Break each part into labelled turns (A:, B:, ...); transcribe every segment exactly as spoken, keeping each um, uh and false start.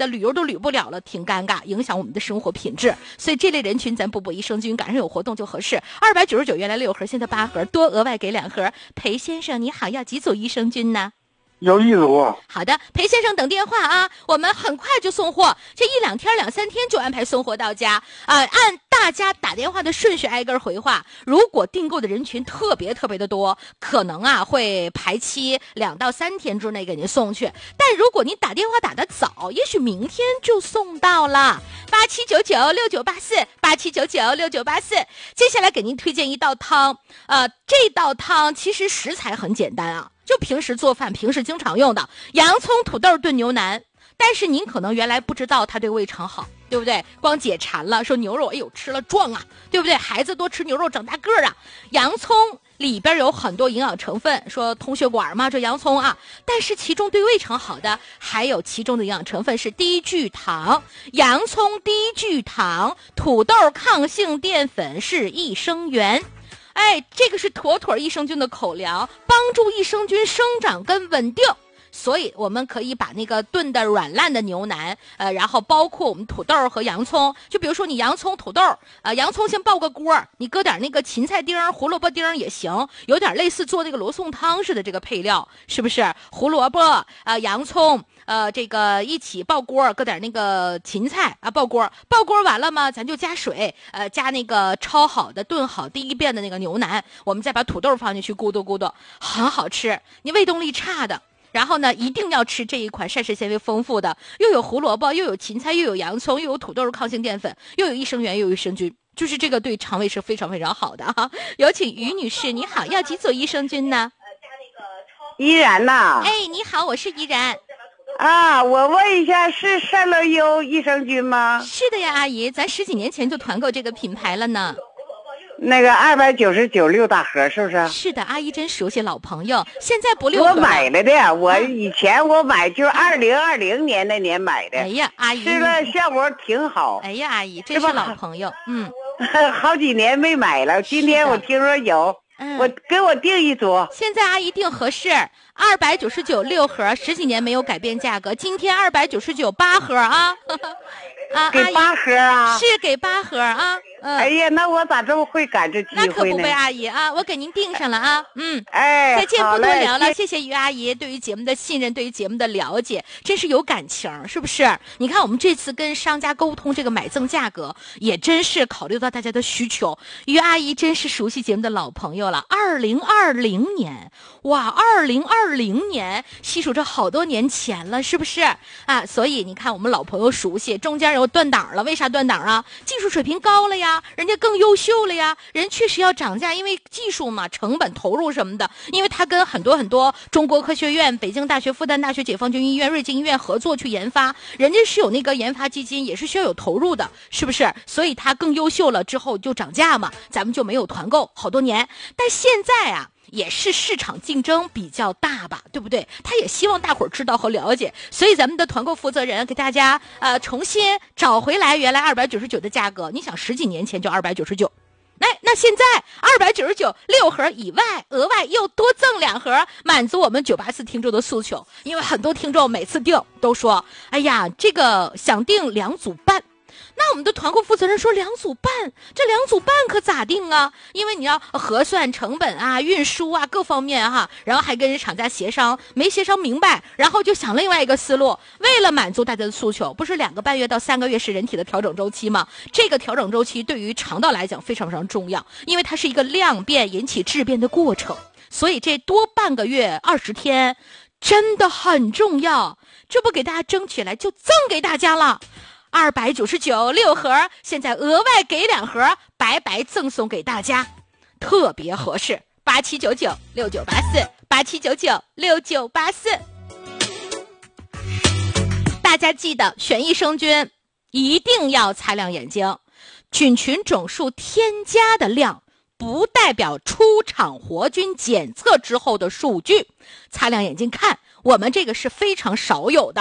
A: 的旅游都旅不了了，挺尴尬，影响我们的生活品质。所以这类人群咱补补益生菌，赶上有活动就合适。二百九十九原来六盒，现在八盒，多额外给两盒。裴先生你好，要几组益生菌呢？
B: 有一组。
A: 好的，裴先生等电话啊，我们很快就送货，这一两天两三天就安排送货到家啊、呃，按大家打电话的顺序挨个回话。如果订购的人群特别特别的多，可能啊会排期两到三天之内给您送去，但如果您打电话打得早，也许明天就送到了。八七九九六九八四，八七九九六九八四。接下来给您推荐一道汤，呃，这道汤其实食材很简单啊。就平时做饭平时经常用的洋葱土豆炖牛腩，但是您可能原来不知道它对胃肠好，对不对？光解馋了，说牛肉哎呦吃了壮啊，对不对？孩子多吃牛肉长大个儿啊。洋葱里边有很多营养成分，说通血管嘛，这洋葱啊，但是其中对胃肠好的还有其中的营养成分是低聚糖，洋葱低聚糖，土豆抗性淀粉是益生元。哎，这个是妥妥益生菌的口粮，帮助益生菌生长跟稳定。所以我们可以把那个炖的软烂的牛腩，呃，然后包括我们土豆和洋葱，就比如说你洋葱土豆，呃，洋葱先爆个锅，你搁点那个芹菜丁、胡萝卜丁也行，有点类似做那个罗宋汤似的这个配料，是不是？胡萝卜，呃，洋葱。呃，这个一起爆锅，搁点那个芹菜啊，爆锅，爆锅完了吗？咱就加水，呃，加那个焯好的、炖好第一遍的那个牛腩，我们再把土豆放进去，咕嘟咕嘟，很好吃。你胃动力差的，然后呢，一定要吃这一款膳食纤维丰富的，又有胡萝卜，又有芹菜，又有洋葱，又有土豆抗性淀粉，又有益生元，又有益生菌，就是这个对肠胃是非常非常好的哈。有请于女士，你好，要几组益生菌呢？
C: 依然呐，
A: 哎，你好，我是依然。
C: 啊，我问一下，是善乐优益生菌吗？
A: 是的呀，阿姨，咱十几年前就团购这个品牌了呢。
C: 那个二百九十九六大盒是不是？
A: 是的，阿姨真熟悉，老朋友。现在不六盒
C: 我买了的，我以前我买就二零二零年那年买的。
A: 哎呀，阿姨，
C: 吃了效果挺好。
A: 哎呀，阿姨，真是老朋友。嗯，
C: 好几年没买了，今天我听说有。
A: 嗯、
C: 我给我订一组，
A: 现在阿姨订合适，二百九十九六盒，十几年没有改变价格，今天二百九十九八盒啊，
C: 啊，给八盒啊，
A: 是给八盒啊。嗯，
C: 哎呀，那我咋这么会赶这机会呢？
A: 那可不呗，阿姨啊，我给您订上了啊。嗯，
C: 哎，
A: 再见，不多聊了，谢谢于阿姨对于节目的信任，对于节目的了解，真是有感情，是不是？你看我们这次跟商家沟通这个买赠价格，也真是考虑到大家的需求。于阿姨真是熟悉节目的老朋友了。二零二零年，哇，二零二零年，细数着好多年前了，是不是啊？所以你看我们老朋友熟悉，中间有断档了，为啥断档啊？技术水平高了呀。人家更优秀了呀，人确实要涨价，因为技术嘛，成本投入什么的，因为他跟很多很多中国科学院、北京大学、复旦大学、解放军医院、瑞金医院合作去研发，人家是有那个研发基金，也是需要有投入的，是不是？所以他更优秀了之后就涨价嘛，咱们就没有团购好多年，但现在啊。也是市场竞争比较大吧，对不对？他也希望大伙儿知道和了解，所以咱们的团购负责人给大家呃重新找回来原来二百九十九的价格。你想十几年前就二百九十九，哎，那现在二百九十九六盒以外，额外又多赠两盒，满足我们九八四听众的诉求。因为很多听众每次订都说，哎呀，这个想订两组半。那我们的团购负责人说两组半，这两组半可咋定啊？因为你要核算成本啊、运输啊各方面哈、啊，然后还跟人厂家协商，没协商明白，然后就想另外一个思路，为了满足大家的诉求，不是两个半月到三个月是人体的调整周期吗？这个调整周期对于肠道来讲非常非常重要，因为它是一个量变引起质变的过程，所以这多半个月二十天真的很重要，这不给大家争取来就赠给大家了。二百九十九六盒，现在额外给两盒，白白赠送给大家，特别合适。八七九九六九八四，八七九九六九八四。大家记得选益生菌一定要擦亮眼睛，菌群总数添加的量不代表出厂活菌检测之后的数据。擦亮眼睛看，我们这个是非常少有的。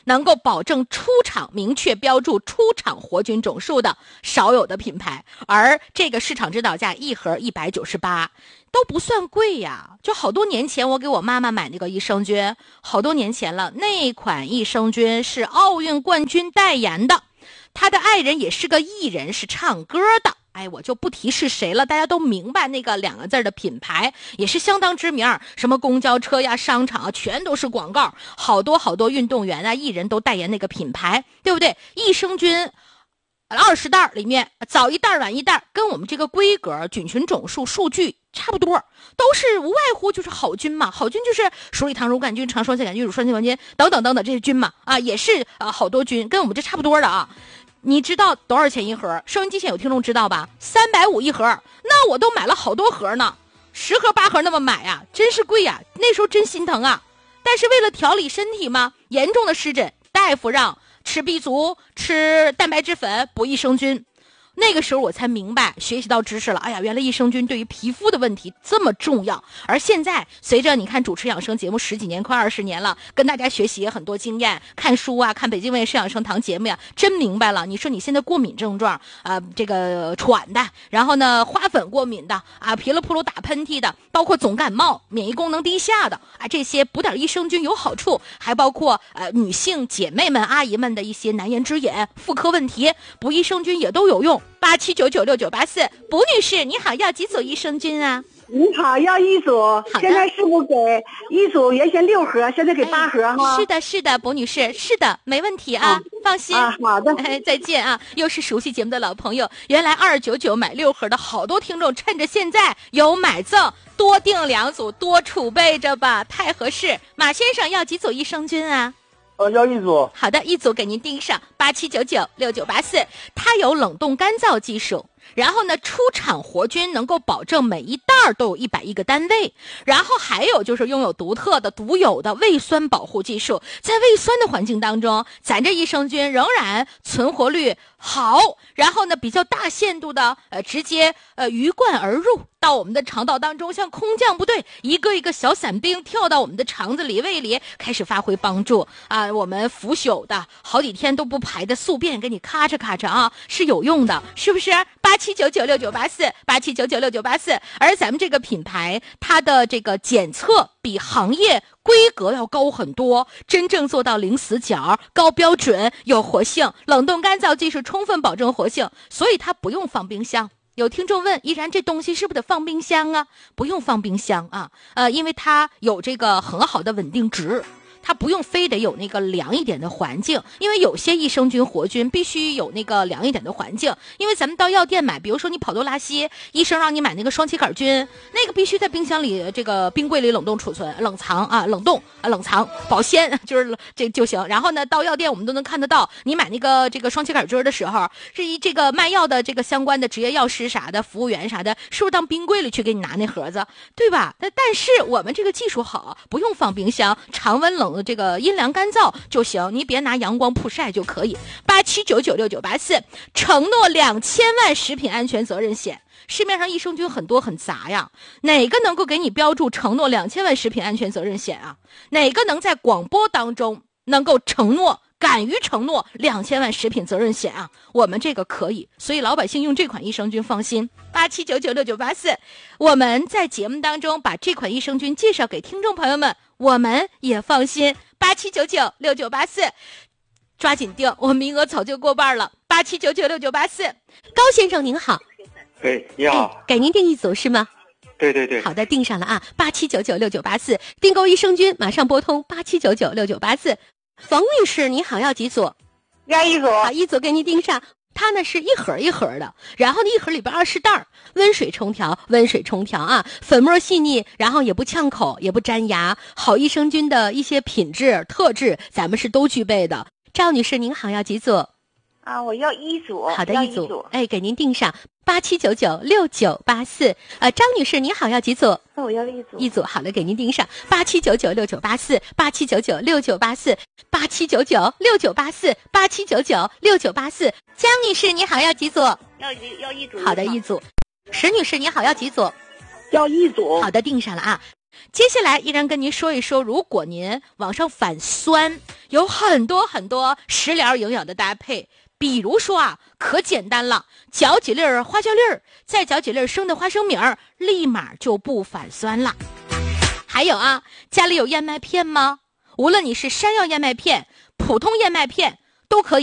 A: 能够保证出厂明确标注出厂活菌种数的少有的品牌，而这个市场指导价一盒一百九十八，都不算贵呀。就好多年前我给我妈妈买那个益生菌，好多年前了，那款益生菌是奥运冠军代言的，他的爱人也是个艺人，是唱歌的。哎，我就不提是谁了，大家都明白那个两个字的品牌也是相当知名，什么公交车呀、商场啊，全都是广告，好多好多运动员啊、艺人都代言那个品牌，对不对？益生菌二十袋里面早一袋晚一袋，跟我们这个规格、菌群总数数据差不多，都是无外乎就是好菌嘛。好菌就是鼠李糖乳杆菌、长双歧杆菌、乳酸菌菌等等等等这些菌嘛，啊，也是啊好多菌，跟我们这差不多的啊。你知道多少钱一盒？收音机前有听众知道吧？三百五一盒，那我都买了好多盒呢，十盒八盒那么买呀，真是贵呀。那时候真心疼啊。但是为了调理身体嘛，严重的湿疹，大夫让吃 B 族，吃蛋白质粉，补益生菌。那个时候我才明白，学习到知识了。哎呀，原来益生菌对于皮肤的问题这么重要。而现在，随着你看主持养生节目十几年，快二十年了，跟大家学习很多经验，看书啊，看北京卫视养生堂节目呀，真明白了。你说你现在过敏症状啊、呃，这个喘的，然后呢花粉过敏的啊，噼里扑噜打喷嚏的，包括总感冒、免疫功能低下的啊，这些补点益生菌有好处。还包括呃女性姐妹们、阿姨们的一些难言之隐、妇科问题，补益生菌也都有用。八七九九六九八四，卜女士你好，要几组益生菌啊？
B: 你好，要一组，现在是不是给一组？原先六盒，现在给八盒哈、
A: 哎。是的，是的，卜女士，是的，没问题啊，啊放心
B: 啊。好的，
A: 哎，再见啊！又是熟悉节目的老朋友，原来二九九买六盒的好多听众，趁着现在有买赠，多订两组，多储备着吧，太合适。马先生要几组益生菌啊？
D: 呃，要一组。
A: 好的，一组给您订上八七九九六九八四，它有冷冻干燥技术。然后呢，出厂活菌能够保证每一袋都有一百亿个单位，然后还有就是拥有独特的、独有的胃酸保护技术，在胃酸的环境当中，咱这益生菌仍然存活率好，然后呢，比较大限度的呃直接呃鱼贯而入到我们的肠道当中，像空降部队一个一个小伞兵跳到我们的肠子里、胃里，开始发挥帮助啊！我们腐朽的好几天都不排的宿便，给你咔嚓咔嚓啊，是有用的，是不是？八七九九六九八四，八七九九六九八四。而咱们这个品牌，它的这个检测比行业规格要高很多，真正做到零死角、高标准、有活性，冷冻干燥技术充分保证活性，所以它不用放冰箱。有听众问，依然这东西是不是得放冰箱啊？不用放冰箱啊，呃，因为它有这个很好的稳定值。它不用非得有那个凉一点的环境，因为有些益生菌活菌必须有那个凉一点的环境。因为咱们到药店买，比如说你跑肚拉稀，医生让你买那个双歧杆菌，那个必须在冰箱里，这个冰柜里冷冻储存、冷藏啊、冷冻啊、冷藏保鲜，就是这就行。然后呢，到药店我们都能看得到，你买那个这个双歧杆菌的时候，是一这个卖药的这个相关的职业药师啥的、服务员啥的，是不是当冰柜里去给你拿那盒子，对吧？但但是我们这个技术好，不用放冰箱，常温冷。这个阴凉干燥就行，你别拿阳光曝晒就可以。八七九九六九八四，承诺两千万食品安全责任险。市面上益生菌很多很杂呀，哪个能够给你标注承诺两千万食品安全责任险啊？哪个能在广播当中能够承诺？敢于承诺两千万食品责任险啊，我们这个可以，所以老百姓用这款益生菌放心。八七九九六九八四，我们在节目当中把这款益生菌介绍给听众朋友们，我们也放心。八七九九六九八四，抓紧订，我名额早就过半了。八七九九六九八四，高先生您好。
D: 哎，你好、
A: 哎，给您订一组是吗？
D: 对对对，
A: 好的，订上了啊。八七九九六九八四，订购益生菌马上拨通八七九九六九八四。冯女士你好，要几组？
C: 要一组。
A: 好，一组给你订上。它呢是一盒一盒的，然后呢一盒里边二十袋，温水冲调，温水冲调啊，粉末细腻，然后也不呛口，也不粘牙，好益生菌的一些品质特质，咱们是都具备的。赵女士您好，要几组？
C: 啊，我要一组。
A: 好的，
C: 一
A: 组。组哎，给您订上八七九九六九八四。呃，张女士您好，要几组？
B: 那我要一组。
A: 一组，好了，给您订上八七九九六九八四，八七九九六九八四，八七九九六九八四，八七九九六九八四。江女士你好，要几组？
C: 要要一组。
A: 好的，一组。石女士你好，要几组？
B: 要一组。
A: 好的，订上了啊。 接下来依然跟您说一说，如果您往上反酸，有很多很多食疗营养的搭配。比如说啊，可简单了，搅几粒儿花椒粒儿，再搅几粒儿生的花生米儿，立马就不反酸了。还有啊，家里有燕麦片吗？无论你是山药燕麦片、普通燕麦片都可以。